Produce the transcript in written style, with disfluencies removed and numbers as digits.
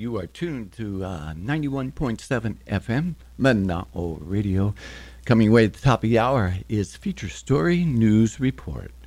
You are tuned to 91.7 FM, Mana'o Radio. Coming away at the top of the hour is Feature Story News Report.